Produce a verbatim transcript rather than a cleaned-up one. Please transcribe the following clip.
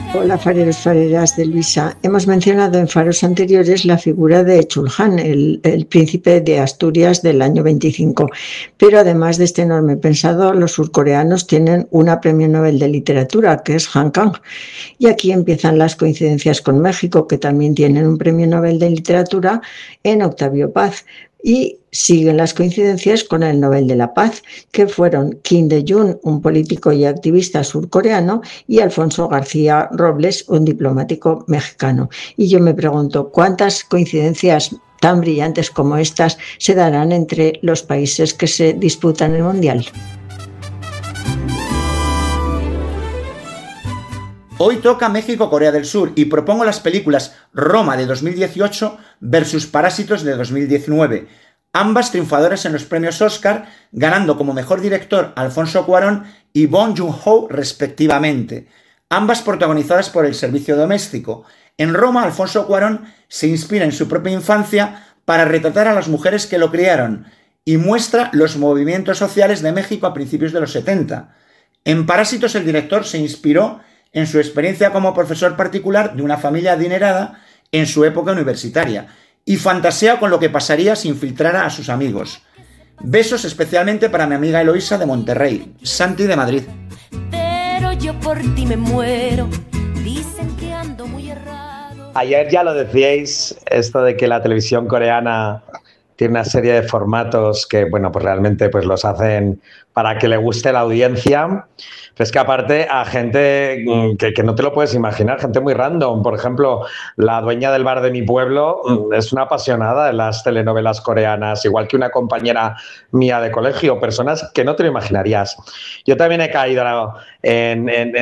Hola, fareros, fareras de Luisa. Hemos mencionado en faros anteriores la figura de Chulhan, el, el príncipe de Asturias del año veinticinco. Pero además de este enorme pensador, los surcoreanos tienen una premio Nobel de literatura, que es Han Kang. Y aquí empiezan las coincidencias con México, que también tienen un premio Nobel de literatura en Octavio Paz. Y siguen las coincidencias con el Nobel de la Paz, que fueron Kim Dae-jung, un político y activista surcoreano, y Alfonso García Robles, un diplomático mexicano. Y yo me pregunto, ¿cuántas coincidencias tan brillantes como estas se darán entre los países que se disputan el Mundial? Hoy toca México-Corea del Sur y propongo las películas Roma de dos mil dieciocho versus Parásitos de dos mil diecinueve, ambas triunfadoras en los premios Oscar, ganando como mejor director Alfonso Cuarón y Bong Joon-ho respectivamente, ambas protagonizadas por El servicio doméstico. En Roma, Alfonso Cuarón se inspira en su propia infancia para retratar a las mujeres que lo criaron y muestra los movimientos sociales de México a principios de los setenta. En Parásitos, el director se inspiró en su experiencia como profesor particular de una familia adinerada en su época universitaria y fantasea con lo que pasaría si infiltrara a sus amigos. Besos especialmente para mi amiga Eloísa de Monterrey, Santi de Madrid. Pero yo por ti me muero, dicen que ando muy errado. Ayer ya lo decíais, esto de que la televisión coreana tiene una serie de formatos que, bueno, pues realmente pues los hacen para que le guste la audiencia. Pero es que aparte a gente que, que no te lo puedes imaginar, gente muy random. Por ejemplo, la dueña del bar de mi pueblo es una apasionada de las telenovelas coreanas, igual que una compañera mía de colegio, personas que no te lo imaginarías. Yo también he caído en, en,